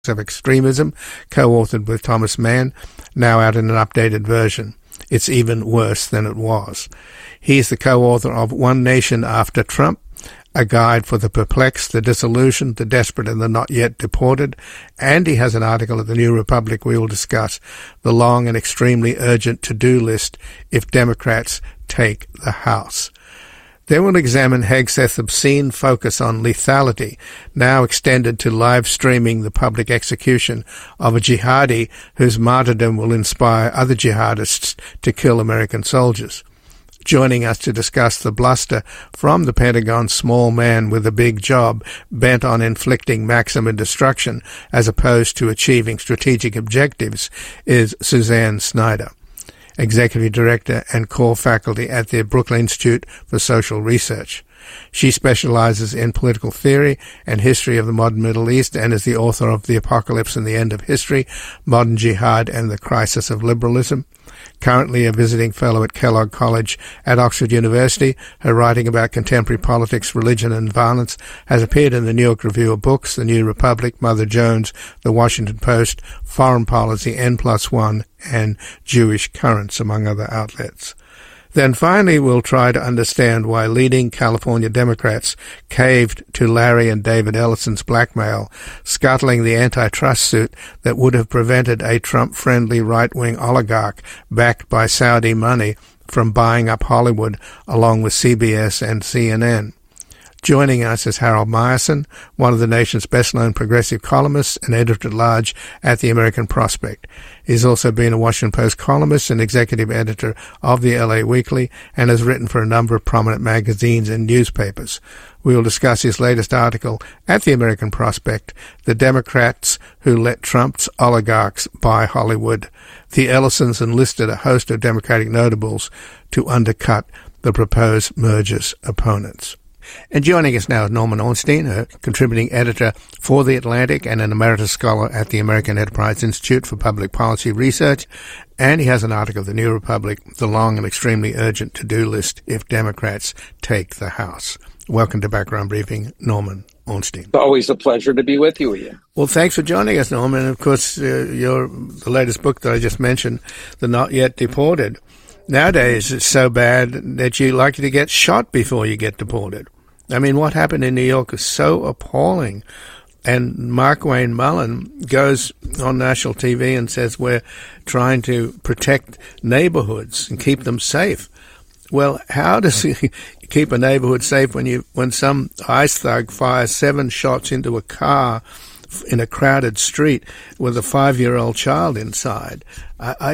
of Extremism, co-authored with Thomas Mann, now out in an updated version. It's even worse than it was. He's the co-author of One Nation After Trump, a guide for the perplexed, the disillusioned, the desperate, and the not yet deported. And he has an article at the New Republic we will discuss, the long and extremely urgent to-do list if Democrats take the House. Then we'll examine Hegseth's obscene focus on lethality, now extended to live streaming the public execution of a jihadi whose martyrdom will inspire other jihadists to kill American soldiers. Joining us to discuss the bluster from the Pentagon's small man with a big job bent on inflicting maximum destruction as opposed to achieving strategic objectives is Suzanne Snyder, Executive Director and core faculty at the Brooklyn Institute for Social Research. She specializes in political theory and history of the modern Middle East and is the author of The Apocalypse and the End of History, Modern Jihad and the Crisis of Liberalism. Currently a visiting fellow at Kellogg College at Oxford University, her writing about contemporary politics, religion and violence has appeared in the New York Review of Books, the New Republic, Mother Jones, the Washington Post, Foreign Policy, N+1, and Jewish Currents, among other outlets. Then finally, we'll try to understand why leading California Democrats caved to Larry and David Ellison's blackmail, scuttling the antitrust suit that would have prevented a Trump-friendly right-wing oligarch backed by Saudi money from buying up Hollywood along with CBS and CNN. Joining us is Harold Meyerson, one of the nation's best-known progressive columnists and editor-at-large at the American Prospect. He's also been a Washington Post columnist and executive editor of the LA Weekly and has written for a number of prominent magazines and newspapers. We will discuss his latest article at the American Prospect, The Democrats Who Let Trump's Oligarchs Buy Hollywood. The Ellisons enlisted a host of Democratic notables to undercut the proposed merger's opponents. And joining us now is Norman Ornstein, a contributing editor for The Atlantic and an emeritus scholar at the American Enterprise Institute for Public Policy Research. And he has an article of the New Republic, The Long and Extremely Urgent To-Do List If Democrats Take the House. Welcome to Background Briefing, Norman Ornstein. It's always a pleasure to be with you, Ian. Well, thanks for joining us, Norman. And of course, the latest book that I just mentioned, The Not Yet Deported. Nowadays, it's so bad that you're likely to get shot before you get deported. I mean, what happened in New York is so appalling. And Markwayne Mullin goes on national TV and says we're trying to protect neighborhoods and keep them safe. Well, how does he keep a neighborhood safe when some ICE thug fires 7 shots into a car in a crowded street with a 5-year-old child inside? I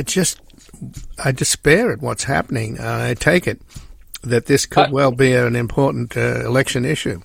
despair at what's happening. I take it that this could well be an important election issue.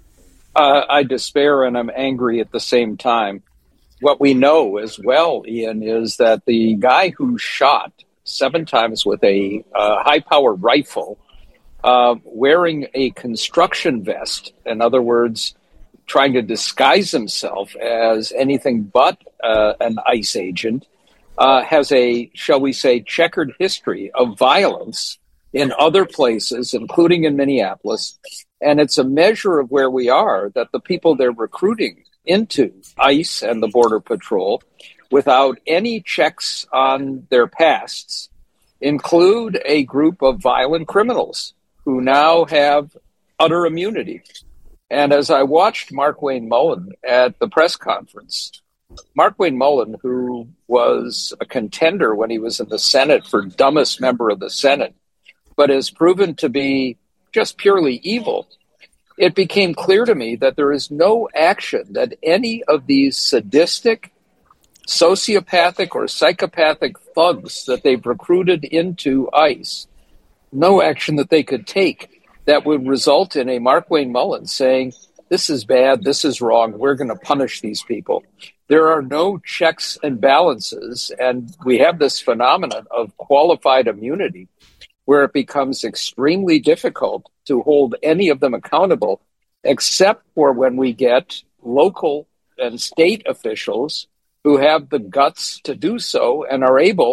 I despair and I'm angry at the same time. What we know as well, Ian, is that the guy who shot 7 times with a high-powered rifle, wearing a construction vest, in other words, trying to disguise himself as anything but an ICE agent, has a, shall we say, checkered history of violence in other places, including in Minneapolis. And it's a measure of where we are, that the people they're recruiting into ICE and the Border Patrol, without any checks on their pasts, include a group of violent criminals who now have utter immunity. And as I watched Markwayne Mullin at the press conference, Markwayne Mullin, who was a contender when he was in the Senate for dumbest member of the Senate, but has proven to be just purely evil, it became clear to me that there is no action that any of these sadistic, sociopathic, or psychopathic thugs that they've recruited into ICE, no action that they could take that would result in a Markwayne Mullin saying, this is bad, this is wrong, we're going to punish these people. There are no checks and balances, and we have this phenomenon of qualified immunity where it becomes extremely difficult to hold any of them accountable, except for when we get local and state officials who have the guts to do so and are able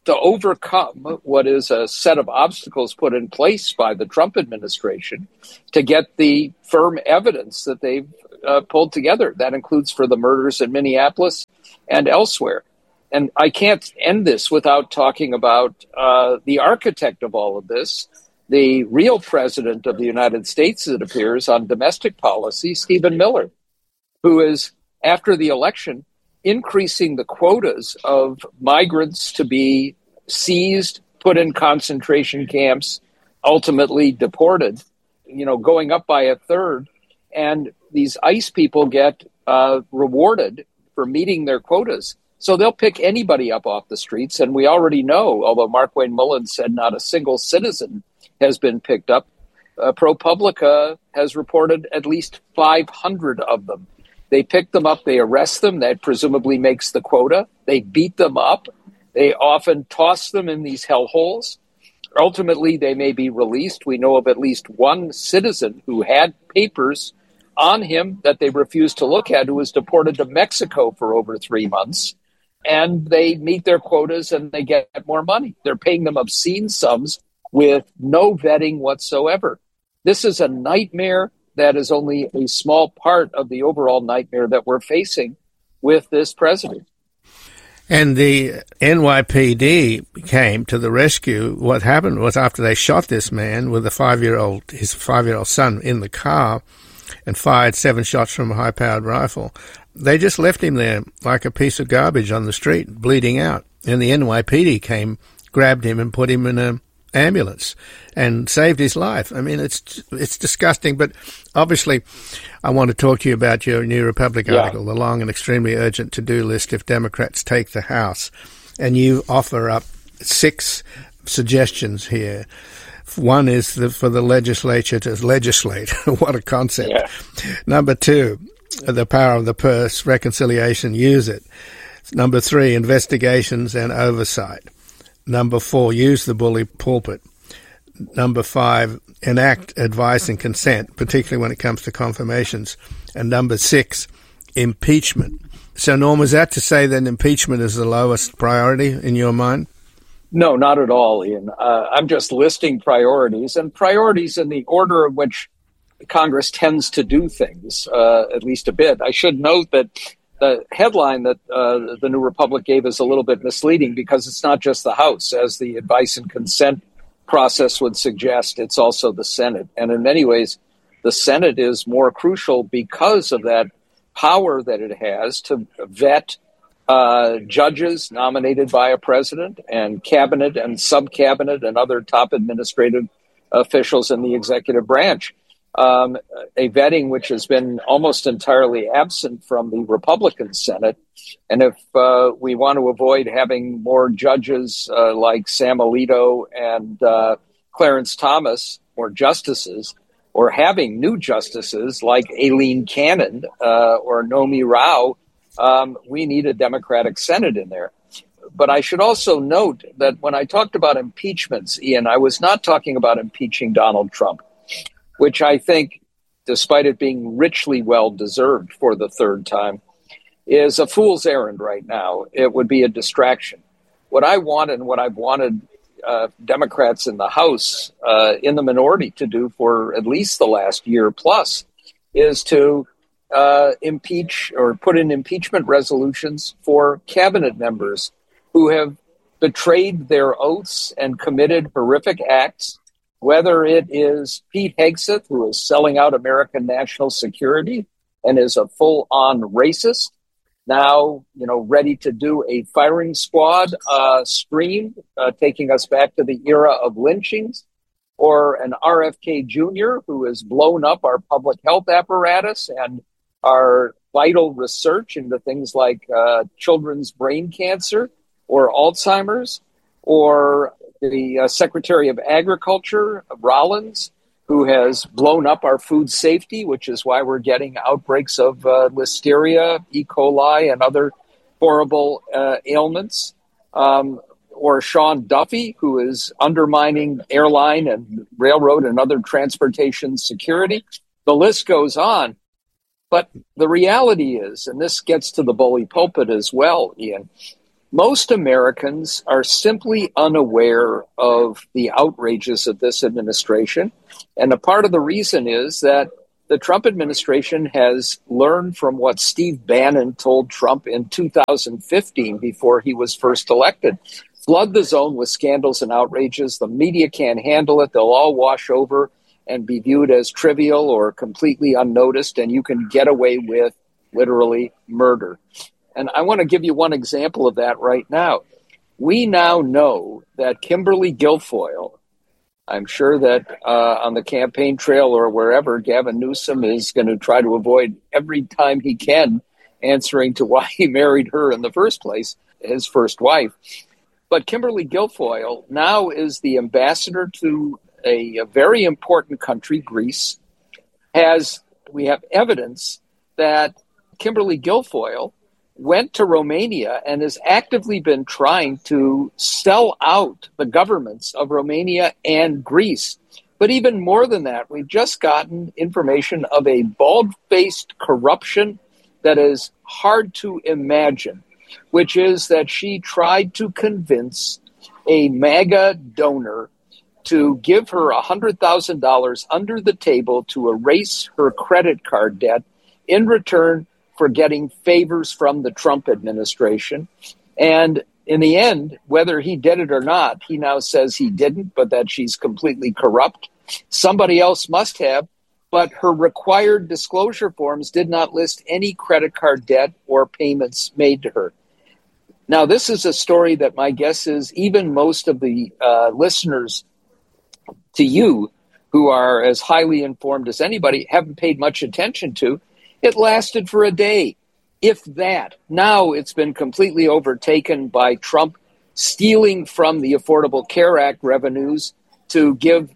to overcome what is a set of obstacles put in place by the Trump administration to get the firm evidence that they've pulled together. That includes for the murders in Minneapolis and elsewhere. And I can't end this without talking about the architect of all of this, the real president of the United States, it appears, on domestic policy, Stephen Miller, who is, after the election, increasing the quotas of migrants to be seized, put in concentration camps, ultimately deported, going up by a third. And these ICE people get rewarded for meeting their quotas. So they'll pick anybody up off the streets. And we already know, although Markwayne Mullin said not a single citizen has been picked up, ProPublica has reported at least 500 of them. They pick them up, they arrest them, that presumably makes the quota. They beat them up. They often toss them in these hellholes. Ultimately, they may be released. We know of at least one citizen who had papers on him that they refused to look at, who was deported to Mexico for over 3 months. And they meet their quotas and they get more money. They're paying them obscene sums with no vetting whatsoever. This is a nightmare that is only a small part of the overall nightmare that we're facing with this president. And the NYPD came to the rescue. What happened was, after they shot this man with his 5-year-old son in the car and fired 7 shots from a high-powered rifle, they just left him there like a piece of garbage on the street, bleeding out. And the NYPD came, grabbed him and put him in an ambulance and saved his life. I mean, it's disgusting, but obviously I want to talk to you about your New Republic article, the long and extremely urgent to-do list if Democrats take the House. And you offer up 6 suggestions here. One is for the legislature to legislate. What a concept. Yeah. Number 2, the power of the purse, reconciliation, use it. Number 3, investigations and oversight. Number 4, use the bully pulpit. Number 5, enact advice and consent, particularly when it comes to confirmations. And number 6, impeachment. So, Norm, is that to say that impeachment is the lowest priority in your mind? No, not at all, Ian. I'm just listing priorities, and priorities in the order in which Congress tends to do things, at least a bit. I should note that the headline that the New Republic gave is a little bit misleading because it's not just the House. As the advice and consent process would suggest, it's also the Senate. And in many ways, the Senate is more crucial because of that power that it has to vet judges nominated by a president and cabinet and sub-cabinet and other top administrative officials in the executive branch. A vetting which has been almost entirely absent from the Republican Senate. And if we want to avoid having more judges like Sam Alito and Clarence Thomas, or justices, or having new justices like Aileen Cannon or Nomi Rao, we need a Democratic Senate in there. But I should also note that when I talked about impeachments, Ian, I was not talking about impeaching Donald Trump, which I think, despite it being richly well-deserved for the 3rd time, is a fool's errand right now. It would be a distraction. What I want and what I've wanted Democrats in the House, in the minority, to do for at least the last year plus is to impeach or put in impeachment resolutions for cabinet members who have betrayed their oaths and committed horrific acts. Whether it is Pete Hegseth, who is selling out American national security and is a full-on racist, now, ready to do a firing squad scream, taking us back to the era of lynchings, or an RFK Jr. who has blown up our public health apparatus and our vital research into things like children's brain cancer or Alzheimer's, or the Secretary of Agriculture, Rollins, who has blown up our food safety, which is why we're getting outbreaks of Listeria, E. coli, and other horrible ailments, or Sean Duffy, who is undermining airline and railroad and other transportation security. The list goes on. But the reality is, and this gets to the bully pulpit as well, Ian, Most Americans are simply unaware of the outrages of this administration. And a part of the reason is that the Trump administration has learned from what Steve Bannon told Trump in 2015 before he was first elected. Flood the zone with scandals and outrages. The media can't handle it. They'll all wash over and be viewed as trivial or completely unnoticed, and you can get away with literally murder. And I want to give you one example of that right now. We now know that Kimberly Guilfoyle, I'm sure that on the campaign trail or wherever, Gavin Newsom is going to try to avoid every time he can answering to why he married her in the first place, his first wife. But Kimberly Guilfoyle now is the ambassador to a very important country, Greece. We have evidence that Kimberly Guilfoyle went to Romania and has actively been trying to sell out the governments of Romania and Greece. But even more than that, we've just gotten information of a bald-faced corruption that is hard to imagine, which is that she tried to convince a MAGA donor to give her $100,000 under the table to erase her credit card debt in return for getting favors from the Trump administration. And in the end, whether he did it or not, he now says he didn't, but that she's completely corrupt. Somebody else must have, but her required disclosure forms did not list any credit card debt or payments made to her. Now, this is a story that my guess is even most of the listeners to you, who are as highly informed as anybody, haven't paid much attention to. It lasted for a day, if that. Now it's been completely overtaken by Trump stealing from the Affordable Care Act revenues to give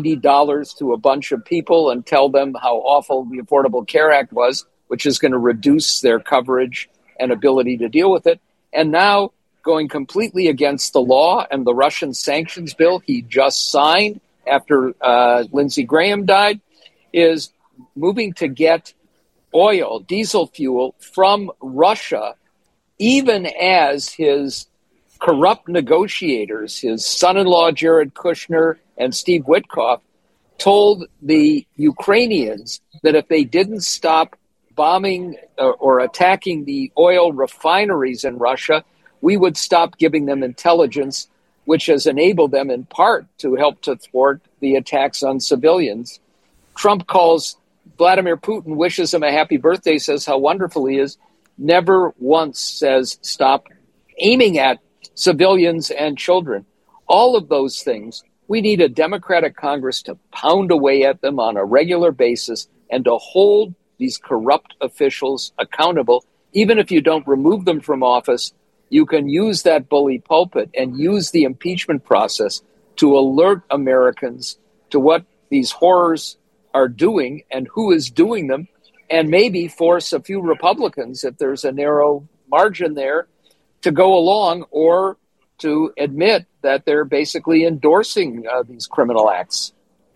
$90 to a bunch of people and tell them how awful the Affordable Care Act was, which is going to reduce their coverage and ability to deal with it. And now going completely against the law and the Russian sanctions bill he just signed after Lindsey Graham died, is moving to get oil, diesel fuel from Russia, even as his corrupt negotiators, his son-in-law Jared Kushner and Steve Witkoff, told the Ukrainians that if they didn't stop bombing or attacking the oil refineries in Russia, we would stop giving them intelligence, which has enabled them in part to help to thwart the attacks on civilians. Trump calls Vladimir Putin, wishes him a happy birthday, says how wonderful he is, never once says stop aiming at civilians and children. All of those things, we need a Democratic Congress to pound away at them on a regular basis and to hold these corrupt officials accountable. Even if you don't remove them from office, you can use that bully pulpit and use the impeachment process to alert Americans to what these horrors are doing and who is doing them, and maybe force a few Republicans, if there's a narrow margin there, to go along or to admit that they're basically endorsing these criminal acts.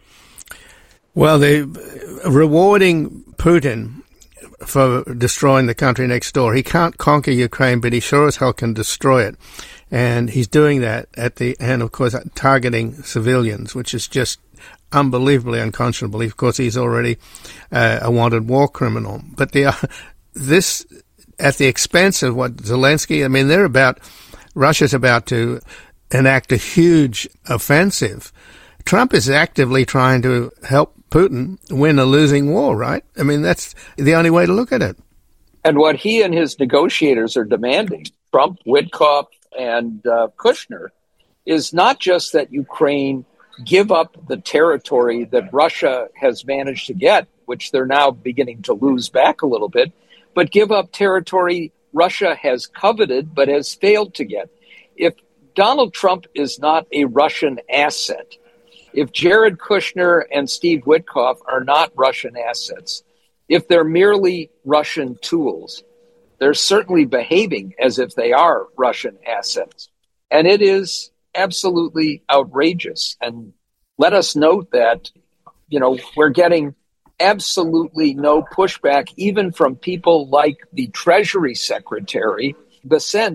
Well, they're rewarding Putin for destroying the country next door. He can't conquer Ukraine, but he sure as hell can destroy it. And he's doing that and of course, targeting civilians, which is just unbelievably unconscionable. Of course, he's already a wanted war criminal. But this at the expense of what Zelensky, I mean, Russia's about to enact a huge offensive. Trump is actively trying to help Putin win a losing war, right? I mean, that's the only way to look at it. And what he and his negotiators are demanding, Trump, Witkoff, and Kushner, is not just that Ukraine give up the territory that Russia has managed to get, which they're now beginning to lose back a little bit, but give up territory Russia has coveted but has failed to get. If Donald Trump is not a Russian asset, if Jared Kushner and Steve Witkoff are not Russian assets, if they're merely Russian tools, they're certainly behaving as if they are Russian assets. And it is absolutely outrageous. And let us note that, we're getting absolutely no pushback, even from people like the Treasury Secretary, Bessent,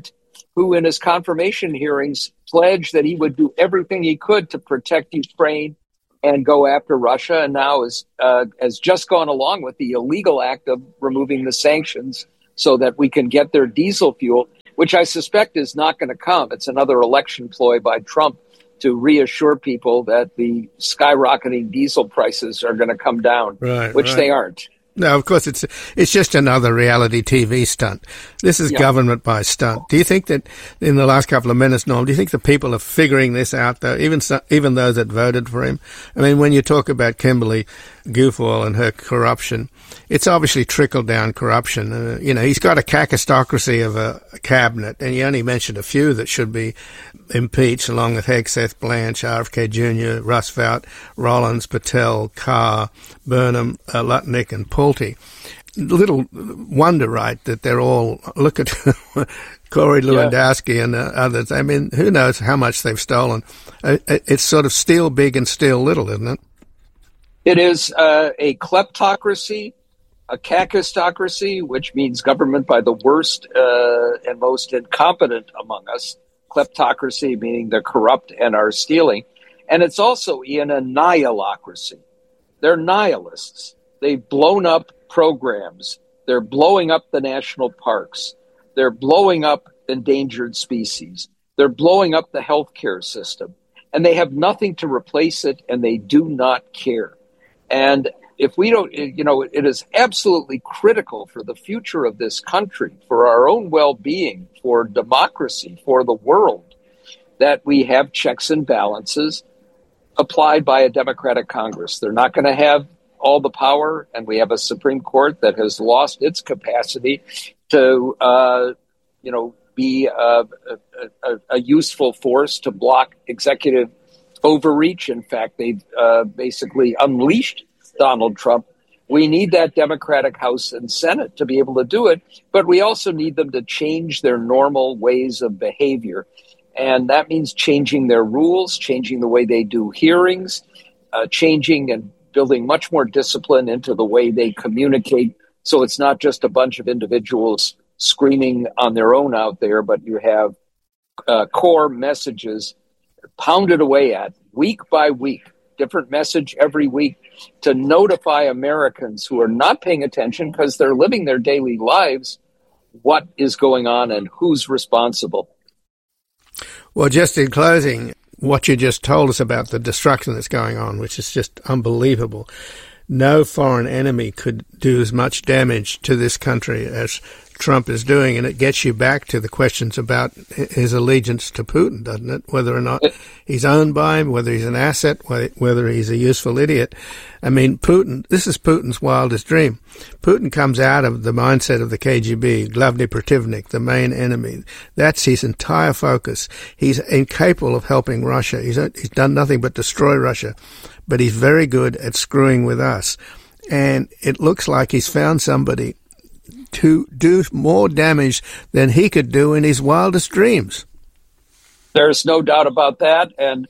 who in his confirmation hearings pledged that he would do everything he could to protect Ukraine and go after Russia, and now has just gone along with the illegal act of removing the sanctions so that we can get their diesel fuel, which I suspect is not going to come. It's another election ploy by Trump to reassure people that the skyrocketing diesel prices are going to come down, which they aren't. No, of course, it's just another reality TV stunt. This is government by stunt. Do you think that in the last couple of minutes, Norm, do you think the people are figuring this out, though, even those that voted for him? I mean, when you talk about Kimberly Guilfoyle and her corruption, it's obviously trickle-down corruption. He's got a kakistocracy of a cabinet, and you only mentioned a few that should be impeached, along with Hegseth, Blanche, RFK Jr., Roosevelt, Rollins, Patel, Carr, Burnham, Lutnick, and Pulte. Little wonder, right, that they're all, look at Corey Lewandowski and others. I mean, who knows how much they've stolen. It's sort of steal big and steal little, isn't it? It is a kleptocracy, a kakistocracy, which means government by the worst and most incompetent among us. Kleptocracy meaning they're corrupt and are stealing. And it's also, Ian, a nihilocracy. They're nihilists. They've blown up programs. They're blowing up the national parks. They're blowing up endangered species. They're blowing up the healthcare system. And they have nothing to replace it, and they do not care. And if we don't, it is absolutely critical for the future of this country, for our own well-being, for democracy, for the world, that we have checks and balances applied by a Democratic Congress. They're not going to have all the power, and we have a Supreme Court that has lost its capacity to, be a useful force to block executive overreach. In fact, they've basically unleashed Donald Trump. We need that Democratic House and Senate to be able to do it, but we also need them to change their normal ways of behavior. And that means changing their rules, changing the way they do hearings, changing and building much more discipline into the way they communicate. So it's not just a bunch of individuals screaming on their own out there, but you have core messages pounded away at week by week, different message every week to notify Americans who are not paying attention because they're living their daily lives what is going on and who's responsible. Well, just in closing, what you just told us about the destruction that's going on, which is just unbelievable. No foreign enemy could do as much damage to this country as Trump is doing, and it gets you back to the questions about his allegiance to Putin, doesn't it? Whether or not he's owned by him, whether he's an asset, whether he's a useful idiot. I mean, Putin, this is Putin's wildest dream. Putin comes out of the mindset of the KGB, Glavny Protivnik, the main enemy. That's his entire focus. He's incapable of helping Russia. He's done nothing but destroy Russia, but he's very good at screwing with us. And it looks like he's found somebody to do more damage than he could do in his wildest dreams. There's no doubt about that. And,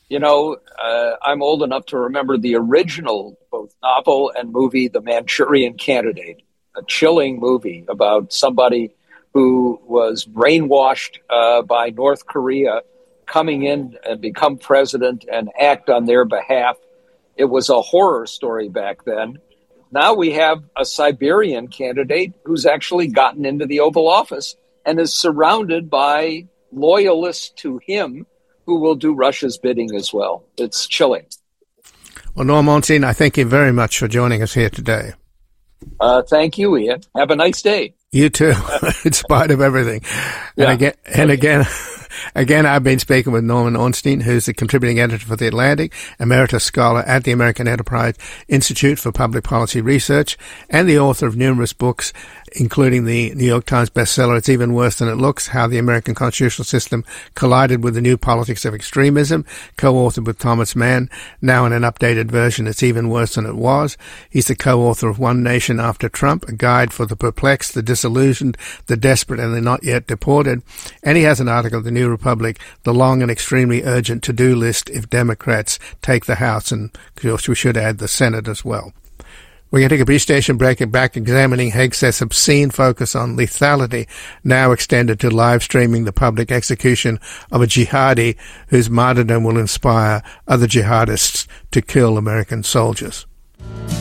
I'm old enough to remember the original, both novel and movie, The Manchurian Candidate, a chilling movie about somebody who was brainwashed by North Korea, coming in and become president and act on their behalf. It was a horror story back then. Now we have a Siberian candidate who's actually gotten into the Oval Office and is surrounded by loyalists to him who will do Russia's bidding as well. It's chilling. Well, Norm Ornstein, I thank you very much for joining us here today. Thank you, Ian. Have a nice day. You too, in spite of everything. Yeah. Again, I've been speaking with Norman Ornstein, who's the contributing editor for The Atlantic, emeritus scholar at the American Enterprise Institute for Public Policy Research, and the author of numerous books, including the New York Times bestseller, It's Even Worse Than It Looks, How the American Constitutional System Collided with the New Politics of Extremism, co-authored with Thomas Mann, now in an updated version, It's Even Worse Than It Was. He's the co-author of One Nation After Trump, a guide for the perplexed, the disillusioned, the desperate, and the not yet deported. And he has an article in the New Republic, The Long and Extremely Urgent To-Do List if Democrats Take the House, and of course we should add the Senate as well. We're going to take a brief station break and back examining Hegseth's obscene focus on lethality, now extended to live streaming the public execution of a jihadi whose martyrdom will inspire other jihadists to kill American soldiers.